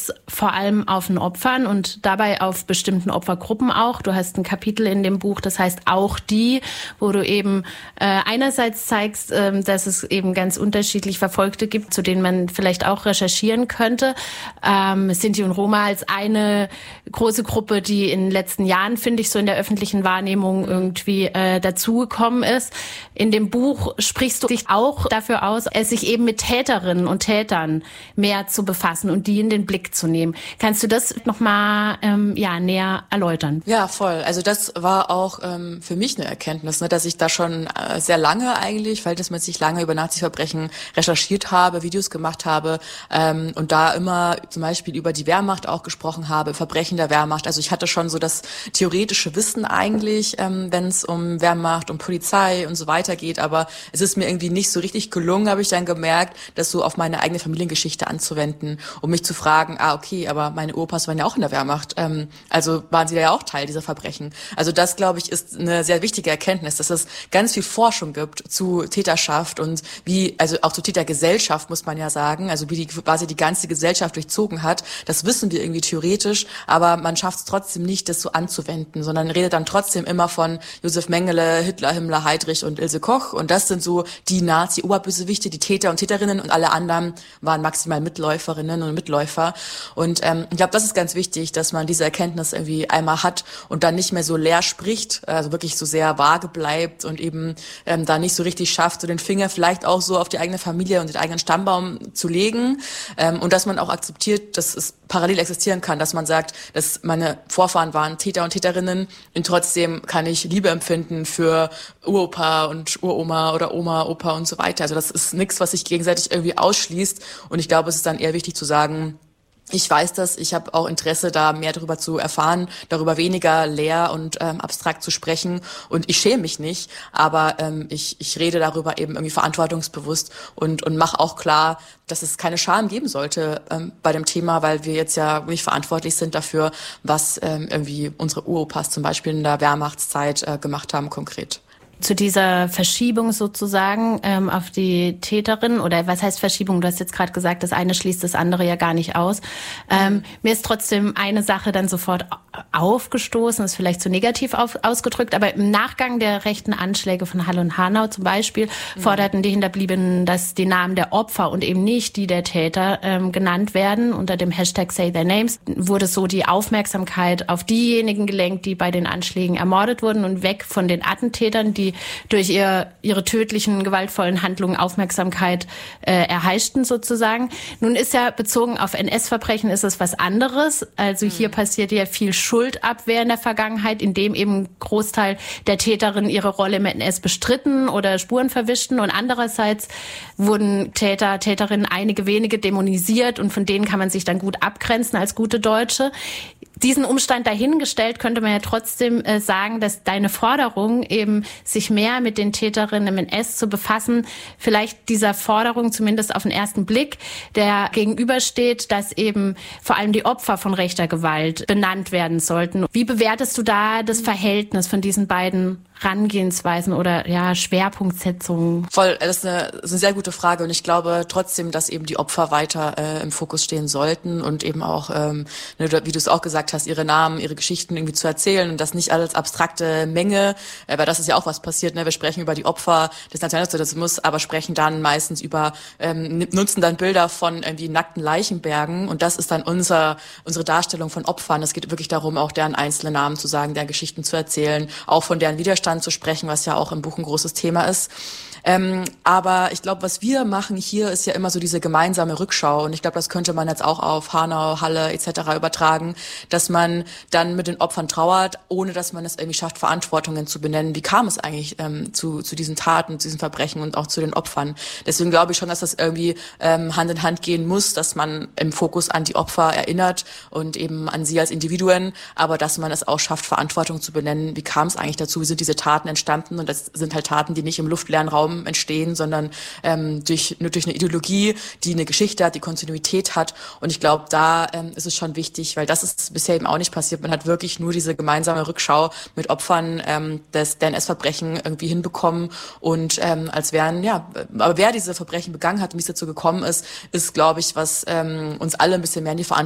Fokus vor allem auf den Opfern und dabei auf bestimmten Opfergruppen auch. Du hast ein Kapitel in dem Buch, das heißt auch die, wo du eben einerseits zeigst, dass es eben ganz unterschiedlich Verfolgte gibt, zu denen man vielleicht auch recherchieren könnte. Sinti und Roma als eine große Gruppe, die in den letzten Jahren, finde ich, so in der öffentlichen Wahrnehmung irgendwie dazugekommen ist. In dem Buch sprichst du dich auch dafür aus, es sich eben mit Täterinnen und Tätern mehr zu befassen und die in den Blick zu nehmen. Kannst du das nochmal näher erläutern? Ja, voll. Also das war auch für mich eine Erkenntnis, ne, dass ich da schon sehr lange eigentlich, verhältnismäßig lange über Nazi-Verbrechen recherchiert habe, Videos gemacht habe und da immer zum Beispiel über die Wehrmacht auch gesprochen habe, Verbrechen der Wehrmacht. Also ich hatte schon so das theoretische Wissen eigentlich, wenn es um Wehrmacht, um Polizei und so weiter geht, aber es ist mir irgendwie nicht so richtig gelungen, habe ich dann gemerkt, das so auf meine eigene Familiengeschichte anzuwenden, um mich zu fragen, okay, aber meine Opas waren ja auch in der Wehrmacht, also waren sie da ja auch Teil dieser Verbrechen. Also das, glaube ich, ist eine sehr wichtige Erkenntnis, dass es ganz viel Forschung gibt zu Täterschaft und also auch zu Tätergesellschaft, muss man ja sagen, also wie die quasi die ganze Gesellschaft durchzogen hat. Das wissen wir irgendwie theoretisch, aber man schafft es trotzdem nicht, das so anzuwenden, sondern redet dann trotzdem immer von Josef Mengele, Hitler, Himmler, Heydrich und Ilse Koch und das sind so die Nazi-Oberbösewichte, die Täter und Täterinnen und alle anderen waren maximal Mitläuferinnen und Mitläufer und ich glaube, das ist ganz wichtig, dass man diese Erkenntnis irgendwie einmal hat und dann nicht mehr so leer spricht, also wirklich so sehr vage bleibt und eben da nicht so richtig schafft, so den Finger vielleicht auch so auf die eigene Familie und den eigenen Stammbaum zu legen und dass man auch akzeptiert, dass es parallel existieren kann, dass man sagt, dass meine Vorfahren waren Täter und Täterinnen und trotzdem kann ich Liebe empfinden für Uropa und Uroma oder Oma, Opa und so weiter. Also das ist nichts, was sich gegenseitig irgendwie ausschließt und ich glaube, es ist dann eher wichtig zu sagen, ich weiß das, ich habe auch Interesse, da mehr darüber zu erfahren, darüber weniger leer und abstrakt zu sprechen und ich schäme mich nicht, aber ich rede darüber eben irgendwie verantwortungsbewusst und mache auch klar, dass es keine Scham geben sollte bei dem Thema, weil wir jetzt ja nicht verantwortlich sind dafür, was irgendwie unsere Uropas zum Beispiel in der Wehrmachtszeit gemacht haben konkret. Zu dieser Verschiebung sozusagen auf die Täterin oder was heißt Verschiebung? Du hast jetzt gerade gesagt, das eine schließt das andere ja gar nicht aus. Mir ist trotzdem eine Sache dann sofort aufgestoßen, ist vielleicht zu negativ ausgedrückt, aber im Nachgang der rechten Anschläge von Halle und Hanau zum Beispiel forderten die Hinterbliebenen, dass die Namen der Opfer und eben nicht die der Täter genannt werden. Unter dem Hashtag Say Their Names wurde so die Aufmerksamkeit auf diejenigen gelenkt, die bei den Anschlägen ermordet wurden und weg von den Attentätern, die durch ihre tödlichen, gewaltvollen Handlungen Aufmerksamkeit erheischten sozusagen. Nun ist ja bezogen auf NS-Verbrechen ist es was anderes. Also hier passiert ja viel Schuldabwehr in der Vergangenheit, indem eben ein Großteil der Täterinnen ihre Rolle im NS bestritten oder Spuren verwischten und andererseits wurden Täter, Täterinnen einige wenige dämonisiert und von denen kann man sich dann gut abgrenzen als gute Deutsche. Diesen Umstand dahingestellt könnte man ja trotzdem sagen, dass deine Forderung eben sich mehr mit den Täterinnen im NS zu befassen, vielleicht dieser Forderung zumindest auf den ersten Blick, der gegenübersteht, dass eben vor allem die Opfer von rechter Gewalt benannt werden sollten. Wie bewertest du da das Verhältnis von diesen beiden Herangehensweisen oder Schwerpunktsetzungen? Voll, das ist eine sehr gute Frage und ich glaube trotzdem, dass eben die Opfer weiter im Fokus stehen sollten und eben auch, wie du es auch gesagt hast, ihre Namen, ihre Geschichten irgendwie zu erzählen und das nicht alles abstrakte Menge, weil das ist ja auch was passiert, ne? Wir sprechen über die Opfer des Nationalsozialismus, aber sprechen dann meistens nutzen dann Bilder von irgendwie nackten Leichenbergen und das ist dann unsere Darstellung von Opfern. Es geht wirklich darum, auch deren einzelne Namen zu sagen, deren Geschichten zu erzählen, auch von deren Widerstand zu sprechen, was ja auch im Buch ein großes Thema ist. Aber ich glaube, was wir machen hier, ist ja immer so diese gemeinsame Rückschau. Und ich glaube, das könnte man jetzt auch auf Hanau, Halle etc. übertragen, dass man dann mit den Opfern trauert, ohne dass man es irgendwie schafft, Verantwortungen zu benennen. Wie kam es eigentlich zu diesen Taten, zu diesen Verbrechen und auch zu den Opfern? Deswegen glaube ich schon, dass das irgendwie Hand in Hand gehen muss, dass man im Fokus an die Opfer erinnert und eben an sie als Individuen, aber dass man es auch schafft, Verantwortung zu benennen. Wie kam es eigentlich dazu? Wie sind diese Taten entstanden? Und das sind halt Taten, die nicht im luftleeren Raum entstehen, sondern durch eine Ideologie, die eine Geschichte hat, die Kontinuität hat. Und ich glaube, da ist es schon wichtig, weil das ist bisher eben auch nicht passiert. Man hat wirklich nur diese gemeinsame Rückschau mit Opfern der NS-Verbrechen irgendwie hinbekommen. Und als wären, aber wer diese Verbrechen begangen hat und wie es dazu gekommen ist, glaube ich, was uns alle ein bisschen mehr in die Verantwortung